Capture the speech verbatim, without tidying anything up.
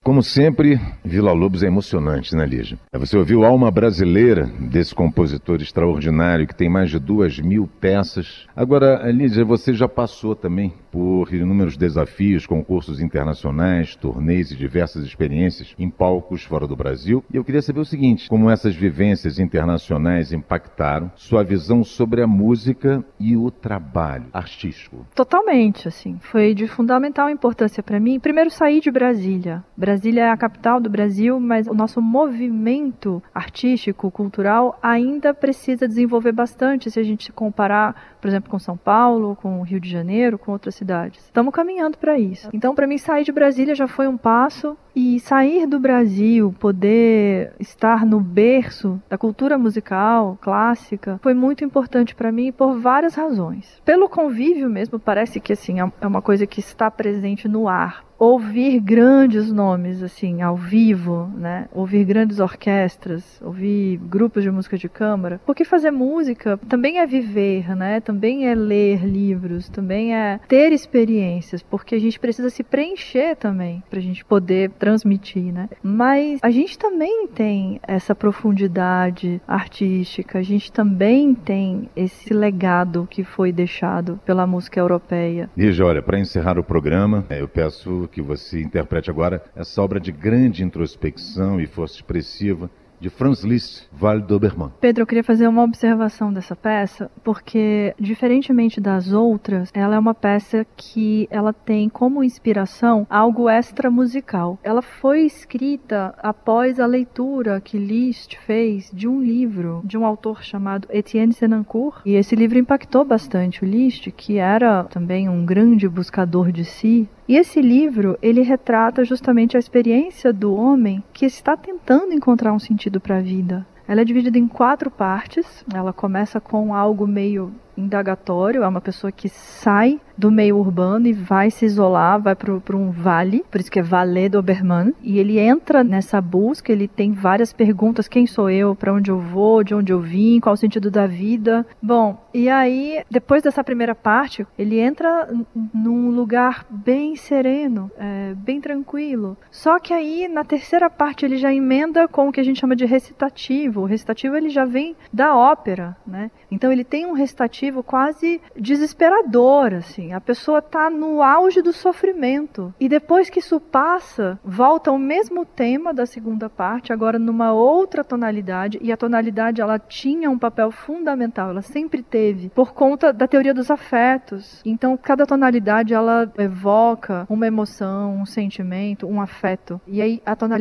Como sempre, Vila Lobos é emocionante, né, Lígia? Você ouviu Alma Brasileira, desse compositor extraordinário que tem mais de duas mil peças. Agora, Lígia, você já passou também por inúmeros desafios, concursos internacionais, turnês e diversas experiências em palcos fora do Brasil. E eu queria saber o seguinte, como essas vivências internacionais impactaram sua visão sobre a música e o trabalho artístico? Totalmente, assim. Foi de fundamental importância para mim. Primeiro, sair de Brasília. Brasília é a capital do Brasil, mas o nosso movimento artístico, cultural, ainda precisa desenvolver bastante se a gente comparar, por exemplo, com São Paulo, com o Rio de Janeiro, com outras cidades. Estamos caminhando para isso. Então, para mim, sair de Brasília já foi um passo. E sair do Brasil, poder estar no berço da cultura musical clássica, foi muito importante para mim por várias razões. Pelo convívio mesmo, parece que assim, é uma coisa que está presente no ar. Ouvir grandes nomes, assim, ao vivo, né? Ouvir grandes orquestras, ouvir grupos de música de câmara. Porque fazer música também é viver, né? Também é ler livros, também é ter experiências, porque a gente precisa se preencher também, pra gente poder transmitir, né? Mas a gente também tem essa profundidade artística, a gente também tem esse legado que foi deixado pela música europeia. Lígia, olha, para encerrar o programa, eu peço que você interprete agora essa obra de grande introspecção e força expressiva de Franz Liszt, Vale d'Obermann. Pedro, eu queria fazer uma observação dessa peça, porque, diferentemente das outras, ela é uma peça que ela tem como inspiração algo extra musical. Ela foi escrita após a leitura que Liszt fez de um livro de um autor chamado Etienne Senancourt, e esse livro impactou bastante o Liszt, que era também um grande buscador de si. E esse livro, ele retrata justamente a experiência do homem que está tentando encontrar um sentido para a vida. Ela é dividida em quatro partes. Ela começa com algo meio indagatório, é uma pessoa que sai do meio urbano e vai se isolar, vai para um vale, por isso que é Vale d'Obermann, e ele entra nessa busca, ele tem várias perguntas: quem sou eu, para onde eu vou, de onde eu vim, qual o sentido da vida. Bom, e aí, depois dessa primeira parte, ele entra num lugar bem sereno, é, bem tranquilo, só que aí, na terceira parte, ele já emenda com o que a gente chama de recitativo. O recitativo, ele já vem da ópera, né? Então ele tem um recitativo quase desesperador, assim. A pessoa está no auge do sofrimento. E depois que isso passa, volta ao mesmo tema da segunda parte, agora numa outra tonalidade. E a tonalidade, ela tinha um papel fundamental, ela sempre teve, por conta da teoria dos afetos. Então, cada tonalidade, ela evoca uma emoção, um sentimento, um afeto. E aí, a tonalidade